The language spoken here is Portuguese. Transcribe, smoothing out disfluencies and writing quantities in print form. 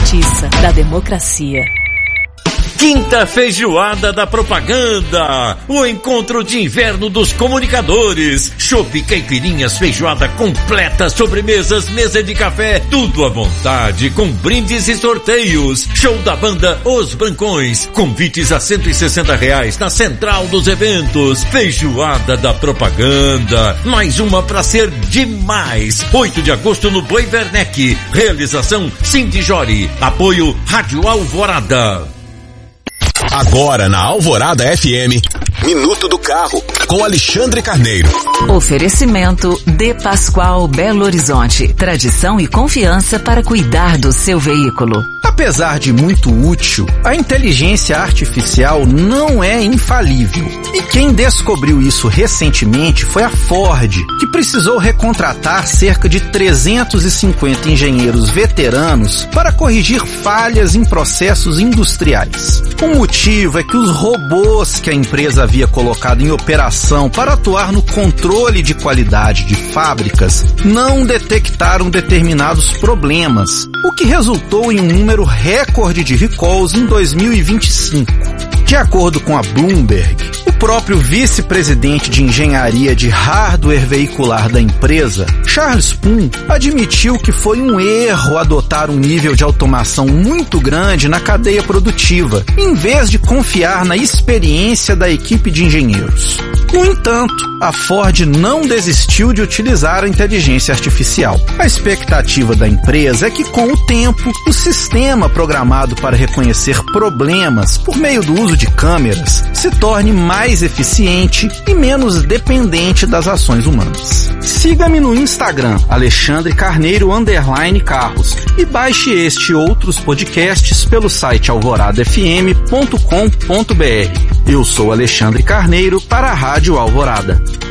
justiça, da democracia. Quinta Feijoada da Propaganda, o encontro de inverno dos comunicadores. Chopp, caipirinhas, feijoada completa, sobremesas, mesa de café, tudo à vontade, com brindes e sorteios. Show da banda Os Brancões, convites a R$160 na central dos eventos. Feijoada da Propaganda, mais uma pra ser demais. 8 de agosto no Boi Werneck. Realização Cindy Jori. Apoio Rádio Alvorada. Agora na Alvorada FM, Minuto do Carro, com Alexandre Carneiro. Oferecimento De Pascoal Belo Horizonte. Tradição e confiança para cuidar do seu veículo. Apesar de muito útil, a inteligência artificial não é infalível. E quem descobriu isso recentemente foi a Ford, que precisou recontratar cerca de 350 engenheiros veteranos para corrigir falhas em processos industriais. O motivo é que os robôs que a empresa havia colocado em operação para atuar no controle de qualidade de fábricas não detectaram determinados problemas, o que resultou em um número recorde de recalls em 2025. De acordo com a Bloomberg, o próprio vice-presidente de engenharia de hardware veicular da empresa, Charles Poon, admitiu que foi um erro adotar um nível de automação muito grande na cadeia produtiva, em vez de confiar na experiência da equipe de engenheiros. No entanto, a Ford não desistiu de utilizar a inteligência artificial. A expectativa da empresa é que, com o tempo, o sistema programado para reconhecer problemas por meio do uso de câmeras se torne mais eficiente e menos dependente das ações humanas. Siga-me no Instagram, Alexandre Carneiro _Carros, e baixe este e outros podcasts pelo site alvoradafm.com.br. Eu sou Alexandre Carneiro para a Rádio Alvorada.